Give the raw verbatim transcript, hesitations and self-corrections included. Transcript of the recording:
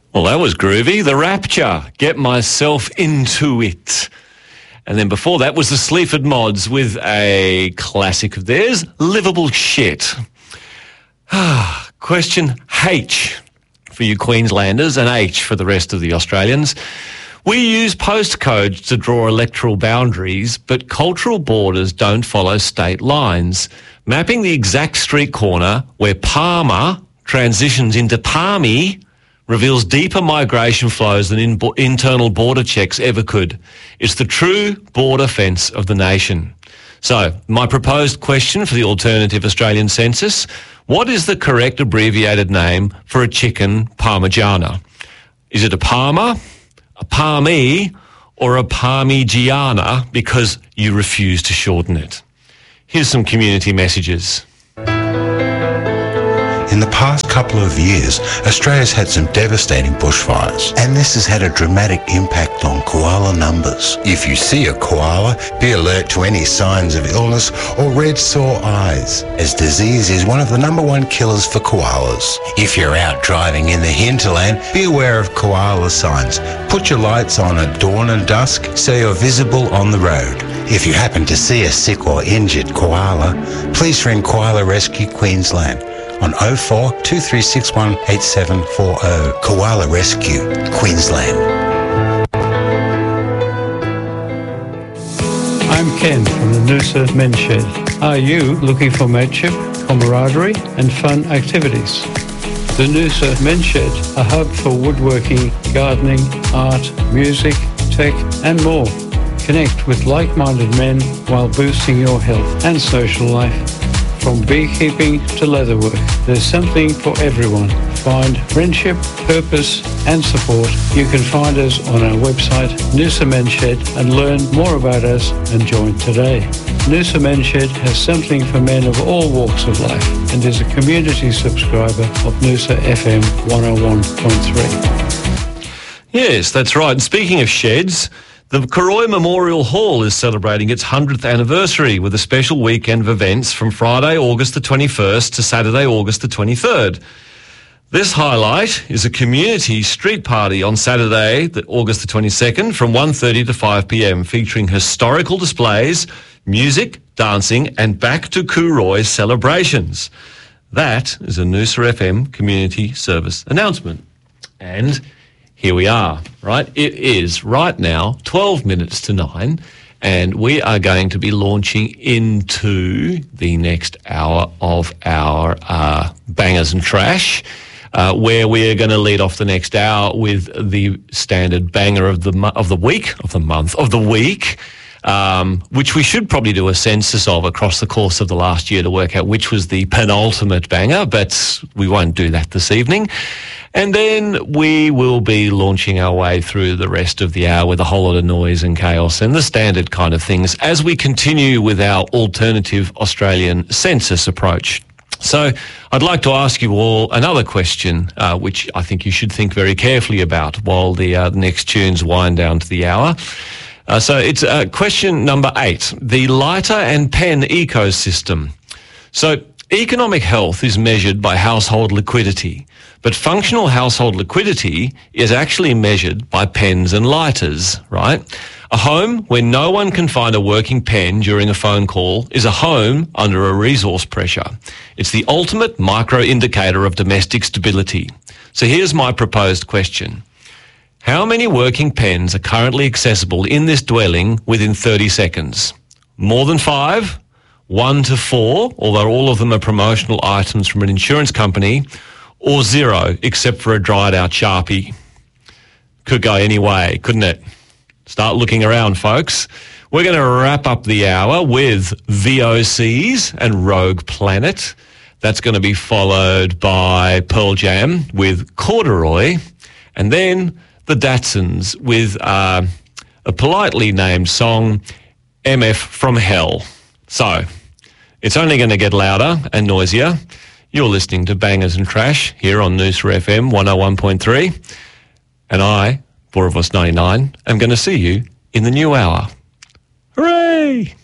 Well, that was groovy. The Rapture, Get Myself Into It. And then before that was the Sleaford Mods with a classic of theirs, Livable Shit. Ah, question H for you Queenslanders and H for the rest of the Australians. We use postcodes to draw electoral boundaries, but cultural borders don't follow state lines. Mapping the exact street corner where Palmer transitions into Palmy reveals deeper migration flows than in- internal border checks ever could. It's the true border fence of the nation. So, my proposed question for the alternative Australian census, what is the correct abbreviated name for a chicken parmigiana? Is it a Parma, a Parmi, or a Parmigiana because you refuse to shorten it? Here's some community messages. In the past couple of years, Australia's had some devastating bushfires, and this has had a dramatic impact on koala numbers. If you see a koala, be alert to any signs of illness or red sore eyes, as disease is one of the number one killers for koalas. If you're out driving in the hinterland, be aware of koala signs. Put your lights on at dawn and dusk so you're visible on the road. If you happen to see a sick or injured koala, please ring Koala Rescue Queensland on oh four, two three six one, eight seven four oh. Koala Rescue, Queensland. I'm Ken from the Noosa Men's Shed. Are you looking for mateship, camaraderie and fun activities? The Noosa Men's Shed, a hub for woodworking, gardening, art, music, tech and more. Connect with like-minded men while boosting your health and social life. From beekeeping to leatherwork, there's something for everyone. Find friendship, purpose and support. You can find us on our website, Noosa Men's Shed, and learn more about us and join today. Noosa Men's Shed has something for men of all walks of life and is a community subscriber of Noosa F M one oh one point three. Yes, that's right. And speaking of sheds, the Karoi Memorial Hall is celebrating its hundredth anniversary with a special weekend of events from Friday, August the twenty-first to Saturday, August the twenty-third. This highlight is a community street party on Saturday, August the twenty-second from one thirty to five p.m, featuring historical displays, music, dancing and Back to Cooroy celebrations. That is a Noosa F M community service announcement. And here we are, right? It is right now twelve minutes to nine, and we are going to be launching into the next hour of our uh, Bangers and Trash, uh, where we are going to lead off the next hour with the standard banger of the mo- of the week, of the month, of the week, um, which we should probably do a census of across the course of the last year to work out which was the penultimate banger, but we won't do that this evening. And then we will be launching our way through the rest of the hour with a whole lot of noise and chaos and the standard kind of things as we continue with our alternative Australian census approach. So I'd like to ask you all another question, uh, which I think you should think very carefully about while the, uh, the next tunes wind down to the hour. Uh, so it's uh, question number eight, the lighter and pen ecosystem. So economic health is measured by household liquidity, but functional household liquidity is actually measured by pens and lighters, right? A home where no one can find a working pen during a phone call is a home under a resource pressure. It's the ultimate micro indicator of domestic stability. So here's my proposed question. How many working pens are currently accessible in this dwelling within thirty seconds? More than five? One to four, although all of them are promotional items from an insurance company, or zero, except for a dried-out Sharpie? Could go any way, couldn't it? Start looking around, folks. We're going to wrap up the hour with V O Cs and Rogue Planet. That's going to be followed by Pearl Jam with Corduroy, and then the Datsuns with uh, a politely named song, M F from Hell. So, it's only going to get louder and noisier. You're listening to Bangers and Trash here on Noosa F M one oh one point three. And I, Borovos ninety-nine, am going to see you in the new hour. Hooray!